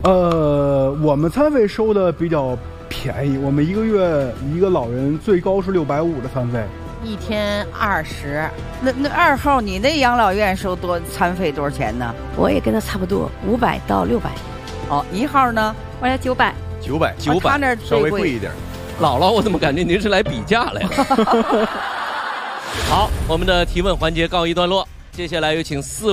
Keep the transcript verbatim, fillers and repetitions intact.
呃，我们餐费收的比较便宜，我们一个月一个老人最高是六百五的餐费， 一天二十。那那二号，你那养老院收多餐费多少钱呢？ 我也跟他差不多，五百到六百。 哦，一号呢？ 我要九百。 九百，九百， 他那稍微贵一点。 姥姥，我怎么感觉您是来比价来了？好，我们的提问环节告一段落，接下来有请四